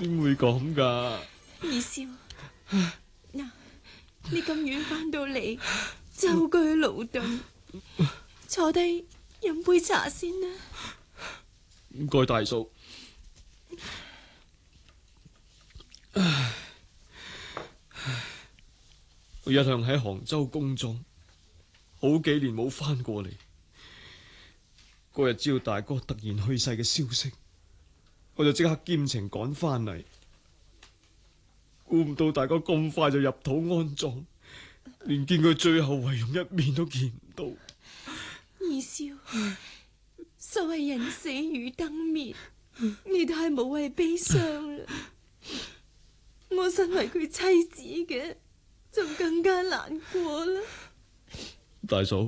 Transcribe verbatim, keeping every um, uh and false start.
點會咁噶？ 二少，嗱，你咁遠翻到嚟，舟車勞頓，坐低飲杯茶先啦。 唔該，大嫂。我一向喺杭州工作，好幾年冇翻過嚟。嗰日知道大哥突然去世嘅消息，我就即刻兼程趕翻嚟。估唔到大哥咁快就入土安葬，連見佢最後遺容一面都見唔到。 二少，所謂人死如燈滅，你太無謂悲傷啦。我身為佢妻子嘅，就更加難過啦。 大嫂，